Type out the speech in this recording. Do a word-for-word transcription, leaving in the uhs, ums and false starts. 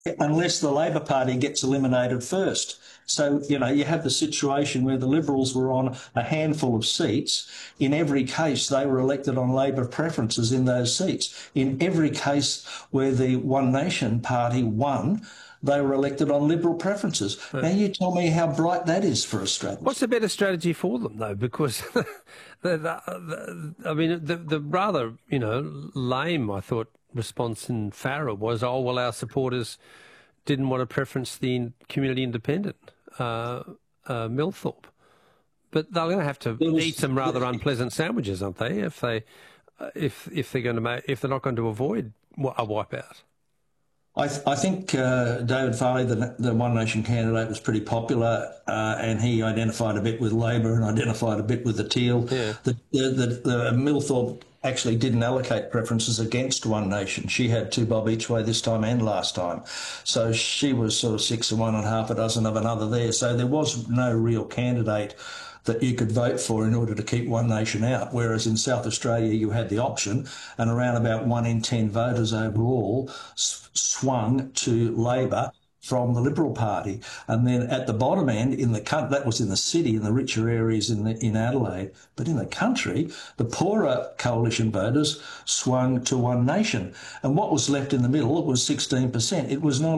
unless the Labor Party gets eliminated first. So, you know, you have the situation where the Liberals were on a handful of seats. In every case, they were elected on Labor preferences in those seats. In every case where the One Nation Party won, they were elected on Liberal preferences. Right. Now, you tell me how bright that is for a strategy. What's a better strategy for them, though? Because, the, the, the, I mean, the, the rather, you know, lame, I thought, response in Farrer was, oh, well, our supporters didn't want to preference the community independent, uh, uh, Millthorpe. But they're going to have to was, eat some rather unpleasant sandwiches, aren't they? If they, uh, if if they're going to make, if they're not going to avoid a wipeout. I, th I think uh, David Farley, the, the One Nation candidate, was pretty popular, uh, and he identified a bit with Labor and identified a bit with the Teal. Yeah. The, the, the, the Millthorpe actually didn't allocate preferences against One Nation. She had two bob each way this time and last time. So she was sort of six of one and half a dozen of another there. So there was no real candidate that you could vote for in order to keep One Nation out, whereas in South Australia you had the option, and around about one in ten voters overall swung to Labor from the Liberal Party. And then at the bottom end, in the that was in the city, in the richer areas in the, in Adelaide, but in the country, the poorer coalition voters swung to One Nation. And what was left in the middle was sixteen percent. It was not